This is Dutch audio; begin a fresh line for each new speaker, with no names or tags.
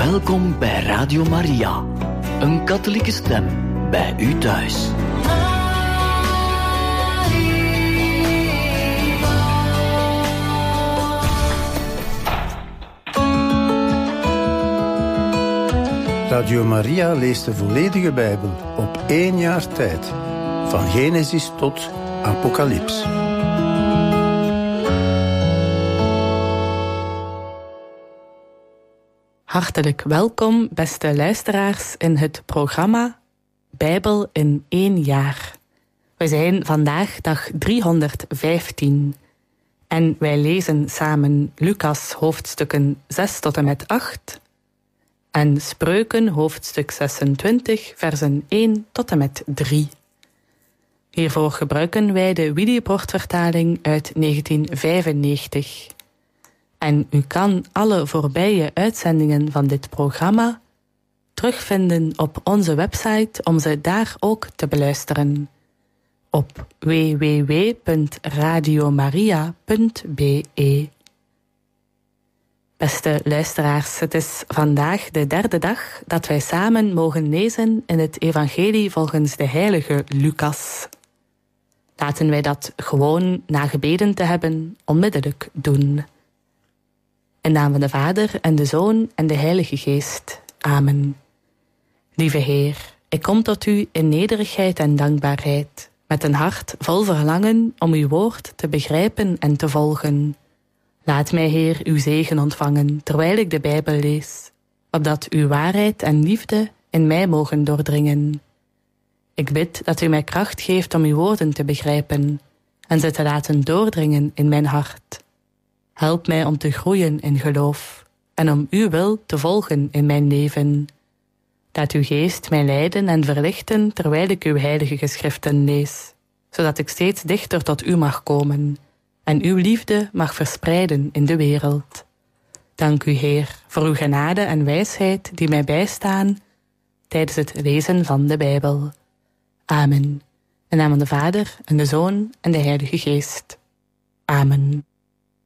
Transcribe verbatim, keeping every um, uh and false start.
Welkom bij Radio Maria, een katholieke stem bij u thuis.
Radio Maria leest de volledige Bijbel op één jaar tijd, van Genesis tot Apocalyps.
Hartelijk welkom, beste luisteraars, in het programma Bijbel in één jaar. We zijn vandaag dag driehonderdvijftien en wij lezen samen Lucas hoofdstukken zes tot en met acht en Spreuken hoofdstuk zesentwintig, versen één tot en met drie. Hiervoor gebruiken wij de Willibrord-vertaling uit negentien vijfennegentig. En u kan alle voorbije uitzendingen van dit programma terugvinden op onze website om ze daar ook te beluisteren. Op w w w punt radiomaria punt b e. Beste luisteraars, het is vandaag de derde dag dat wij samen mogen lezen in het evangelie volgens de heilige Lucas. Laten wij dat gewoon na gebeden te hebben onmiddellijk doen. In naam van de Vader en de Zoon en de Heilige Geest. Amen. Lieve Heer, ik kom tot u in nederigheid en dankbaarheid, met een hart vol verlangen om uw woord te begrijpen en te volgen. Laat mij, Heer, uw zegen ontvangen terwijl ik de Bijbel lees, opdat uw waarheid en liefde in mij mogen doordringen. Ik bid dat u mij kracht geeft om uw woorden te begrijpen en ze te laten doordringen in mijn hart. Help mij om te groeien in geloof en om uw wil te volgen in mijn leven. Laat uw geest mij leiden en verlichten terwijl ik uw heilige geschriften lees, zodat ik steeds dichter tot u mag komen en uw liefde mag verspreiden in de wereld. Dank u, Heer, voor uw genade en wijsheid die mij bijstaan tijdens het lezen van de Bijbel. Amen. In naam van de Vader en de Zoon en de Heilige Geest. Amen.